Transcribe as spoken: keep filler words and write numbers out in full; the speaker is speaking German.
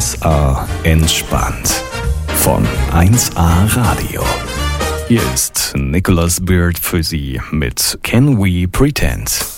eins A entspannt von eins A Radio. Hier ist Nicholas Beard für Sie mit Can We Pretend?